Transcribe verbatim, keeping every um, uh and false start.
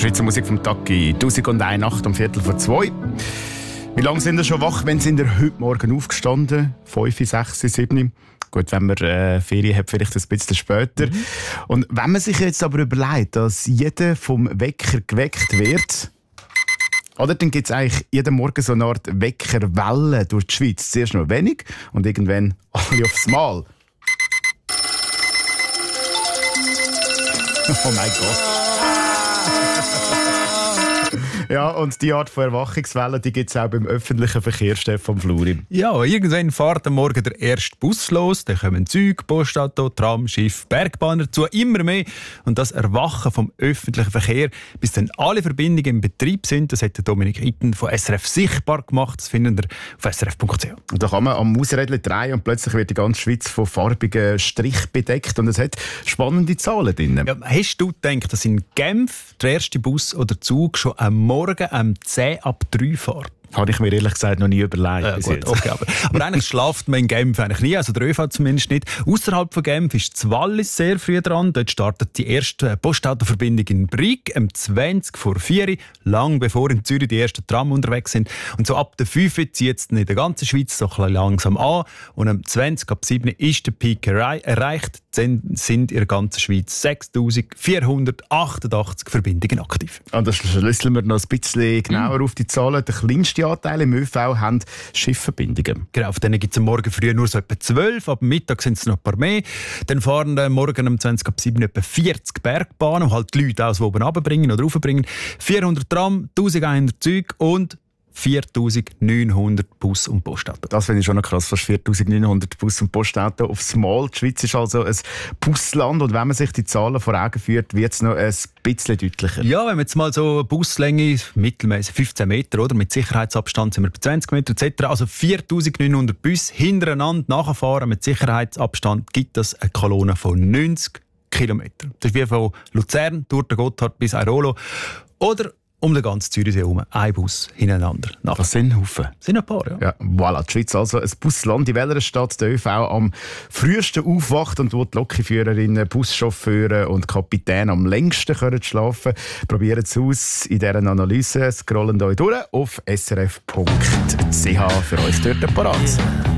Schweizer Musik vom Taki. tausend und eine Nacht um Viertel vor zwei. Wie lange sind ihr schon wach? Wenn sind ihr heute Morgen aufgestanden? Fünf, sechs, sieben? Gut, wenn man äh, Ferien hat, vielleicht ein bisschen später. Mhm. Und wenn man sich jetzt aber überlegt, dass jeder vom Wecker geweckt wird, oder dann gibt es eigentlich jeden Morgen so eine Art Weckerwelle durch die Schweiz. Zuerst noch wenig und irgendwann alle aufs Mal. Oh mein Gott. Ja, und die Art von Erwachungswelle, die gibt es auch beim öffentlichen Verkehr, Stefan Fluri. Ja, irgendwann fährt am Morgen der erste Bus los, dann kommen Züge, Postauto, Tram, Schiff, Bergbahn dazu, immer mehr. Und das Erwachen vom öffentlichen Verkehr, bis dann alle Verbindungen im Betrieb sind, das hat Dominik Itten von S R F sichtbar gemacht. Das finden wir auf s r f punkt c h. Und da kann man am Mausrädchen drehen und plötzlich wird die ganze Schweiz von farbigen Strichen bedeckt und es hat spannende Zahlen drin. Ja, hast du gedacht, dass in Genf der erste Bus oder Zug schon am Morgen um zehn ab drei fährt? Habe ich mir ehrlich gesagt noch nie überlegt. Ja, gut, okay, aber, aber eigentlich schlaft man in Genf eigentlich nie, also der ÖV zumindest nicht. Außerhalb von Genf ist das Wallis sehr früh dran. Dort startet die erste Postautoverbindung in Brig um zwanzig vor vier, lang bevor in Zürich die ersten Tram unterwegs sind. Und so ab der fünf zieht es in der ganzen Schweiz so ein bisschen langsam an. Und um zwanzig ab sieben ist der Peak erreicht. Dann sind in der ganzen Schweiz sechstausendvierhundertachtundachtzig Verbindungen aktiv. Und das schlüsseln wir noch ein bisschen genauer mm. auf die Zahlen. Der kleinste Anteil im ÖV haben Schiffverbindungen. Genau, auf denen gibt es am Morgen früh nur so etwa zwölf, ab Mittag sind es noch ein paar mehr. Dann fahren am Morgen um zwanzig ab sieben etwa vierzig Bergbahnen, um halt die Leute aus oben runterbringen oder raufbringen. vierhundert Tram, eintausendeinhundert Züge und viertausendneunhundert Bus- und Postauto. Das finde ich schon noch krass, fast viertausendneunhundert Bus- und Postauto aufs Mal. Die Schweiz ist also ein Busland und wenn man sich die Zahlen vor Augen führt, wird es noch ein bisschen deutlicher. Ja, wenn wir jetzt mal so eine Buslänge, mittelmäßig fünfzehn Meter, oder? Mit Sicherheitsabstand sind wir bei zwanzig Meter et cetera. Also viertausendneunhundert Busse hintereinander nachfahren mit Sicherheitsabstand, gibt das eine Kolonne von neunzig Kilometern. Das ist wie von Luzern durch den Gotthard bis Airolo. Oder um den ganzen Zürichsee herum. Ein Bus hintereinander. Das sind Haufen. Das sind ein paar, ja. Ja, voilà, die Schweiz also ein Busland, in welcher Stadt der ÖV am frühesten aufwacht und wo die Lokführerinnen, Buschauffeure und Kapitäne am längsten können schlafen können. Probiert es aus in dieser Analyse. Scrollen euch durch auf s r f punkt c h für euch dort parat.